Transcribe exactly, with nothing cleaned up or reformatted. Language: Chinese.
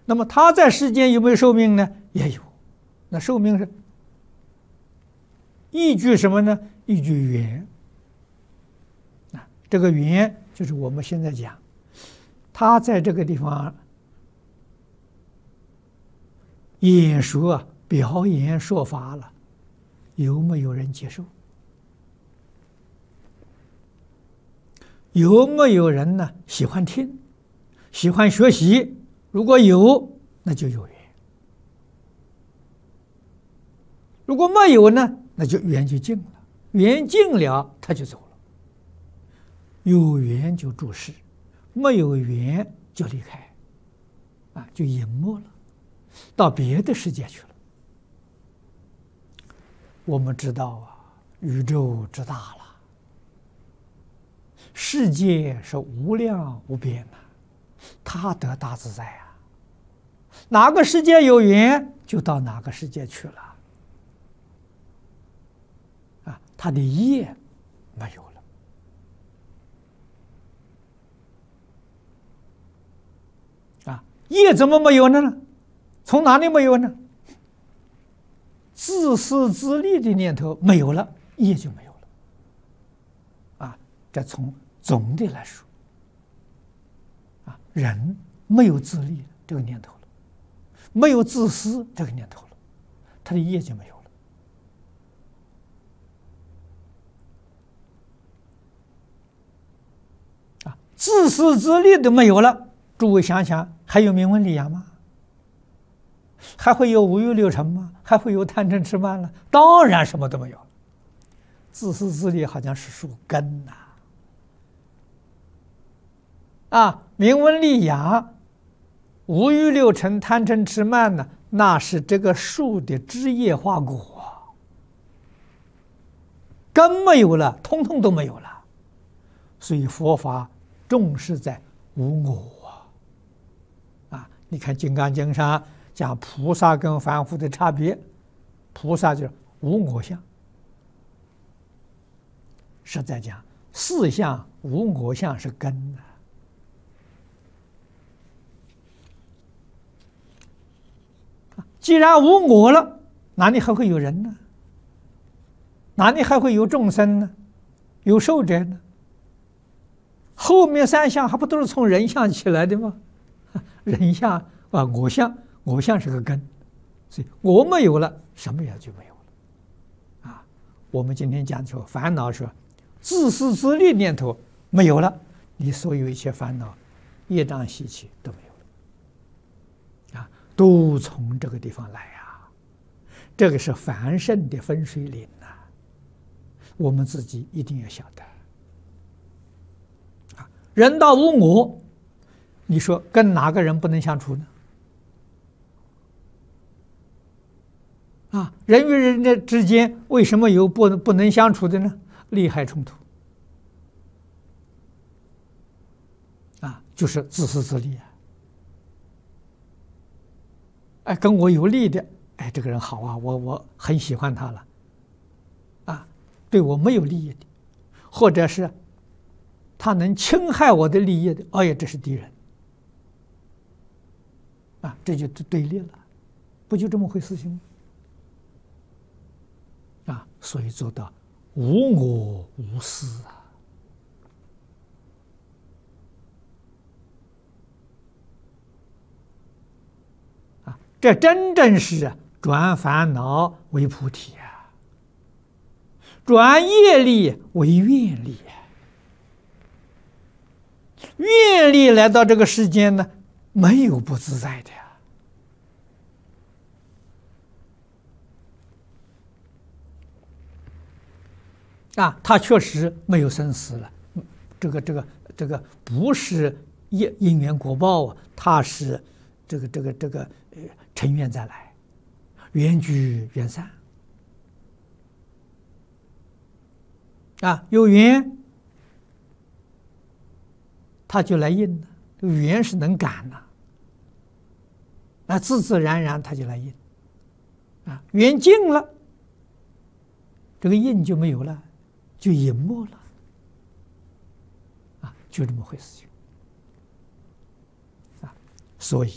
那么他在世间有没有寿命呢？也有。那寿命是依据什么呢？依据缘。啊，这个缘就是我们现在讲，他在这个地方演说啊、表演说法了，有没有人接受？有没有人呢喜欢听、喜欢学习？如果有，那就有缘；如果没有呢，那就缘就尽了。缘尽了，他就走了。有缘就注释，没有缘就离开，啊，就隐没了，到别的世界去了。我们知道啊，宇宙之大了。世界是无量无边的，他得大自在啊！哪个世界有缘，就到哪个世界去了。啊，他的业没有了。啊，业怎么没有呢？从哪里没有呢？自私自利的念头没有了，业就没有了。啊，这从总的来说，啊，人没有自利这个念头了，没有自私这个念头了，他的业就没有了。啊，自私自利都没有了，诸位想想，还有名闻利养吗？还会有五欲六尘吗？还会有贪嗔痴慢了？当然什么都没有。自私自利好像是树根呐。啊，名闻利养、五欲六尘、贪嗔痴慢呢，那是这个树的枝叶花果，根没有了，通通都没有了。所以佛法重视在无我啊！啊，你看《金刚经》上讲菩萨跟凡夫的差别，菩萨就是无我相，是在讲四相无我相是根的。既然无我了，哪里还会有人呢？哪里还会有众生呢？有寿者呢？后面三相还不都是从人相起来的吗？人相啊，我相，我相是个根，所以我没有了，什么也就没有了。啊，我们今天讲说烦恼说自私自利念头没有了，你所有一切烦恼、业障习气都没有。都从这个地方来啊！这个是凡圣的分水岭呐、啊，我们自己一定要晓得啊。人到无我，你说跟哪个人不能相处呢？啊，人与人的之间为什么有不不能相处的呢？利害冲突啊，就是自私自利啊。哎，跟我有利的，哎，这个人好啊，我我很喜欢他了。啊，对我没有利益的，或者是他能侵害我的利益的，哎呀，这是敌人。啊，这就对立了，不就这么回事情吗？啊，所以做到无我无私啊。这真正是转烦恼为菩提啊，转业力为愿力啊。愿力来到这个世间呢，没有不自在的呀。啊，他确实没有生死了，这个这个这个不是因因缘果报啊，他是这个这个这个呃。成愿再来，缘聚缘散啊，有缘他就来应了，缘是能感的，啊，自自然然他就来应啊，缘尽了，这个应就没有了，就隐没了啊，就这么回事情啊，所以